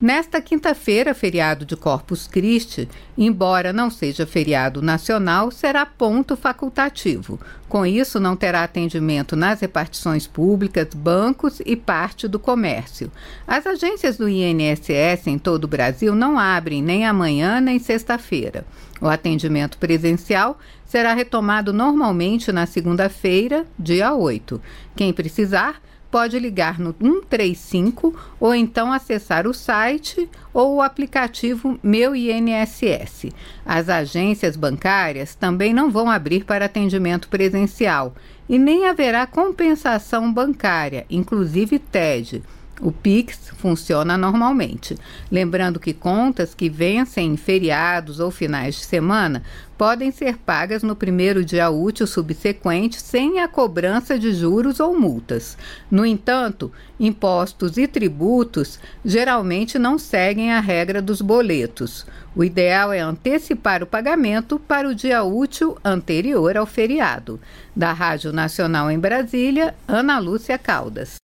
Nesta quinta-feira, feriado de Corpus Christi, embora não seja feriado nacional, será ponto facultativo. Com isso, não terá atendimento nas repartições públicas, bancos e parte do comércio. As agências do INSS em todo o Brasil não abrem nem amanhã nem sexta-feira. O atendimento presencial será retomado normalmente na segunda-feira, dia 8. Quem precisar, pode ligar no 135 ou então acessar o site ou o aplicativo Meu INSS. As agências bancárias também não vão abrir para atendimento presencial e nem haverá compensação bancária, inclusive TED. O Pix funciona normalmente. Lembrando que contas que vencem em feriados ou finais de semana podem ser pagas no primeiro dia útil subsequente sem a cobrança de juros ou multas. No entanto, impostos e tributos geralmente não seguem a regra dos boletos. O ideal é antecipar o pagamento para o dia útil anterior ao feriado. Da Rádio Nacional em Brasília, Ana Lúcia Caldas.